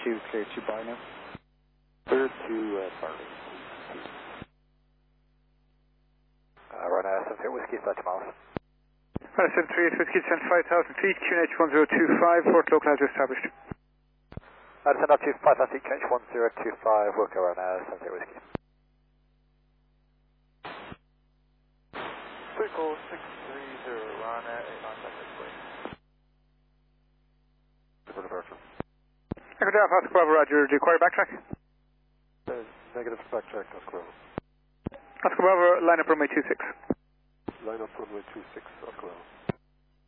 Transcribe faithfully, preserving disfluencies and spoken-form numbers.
two, clear to bar now. Clear to uh, Barley. Uh, Ryanair seven zero Whiskey, thirty miles. Ryanair seven three eight Whiskey, descend five thousand feet, Q N H one zero two five, Fort Local has established. Uh, descend up to five thousand feet, Q N H one zero two five, Wilco Ryanair seven zero Whiskey. Wilco six three zero, Ryanair eight nine seven Whiskey. Super departure. Echo Delta, Oscar Bravo, Roger, do you require backtrack? Uh, negative backtrack, Oscar Bravo. Oscar Bravo, line up runway two six. Line up runway two six, Oscar Bravo.